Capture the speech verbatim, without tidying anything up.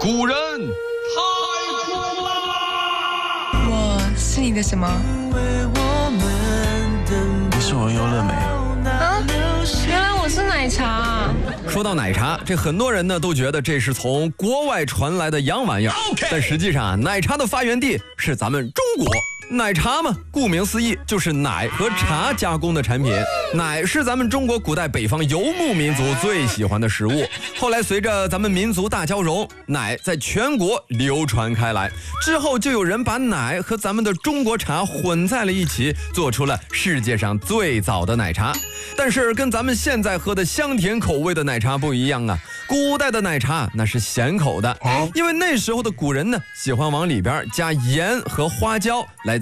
古人太酷啦！ 我是你的什么？ 你是我优乐美。 啊，原来我是奶茶。 说到奶茶，这很多人呢都觉得这是从国外传来的洋玩意儿， Okay. 但实际上啊，奶茶的发源地是咱们中国。奶茶嘛，顾名思义就是奶和茶加工的产品。奶是咱们中国古代北方游牧民族最喜欢的食物。后来随着咱们民族大交融，奶在全国流传开来，之后就有人把奶和咱们的中国茶混在了一起，做出了世界上最早的奶茶。但是跟咱们现在喝的香甜口味的奶茶不一样啊，古代的奶茶那是咸口的，因为那时候的古人呢喜欢往里边加盐和花椒来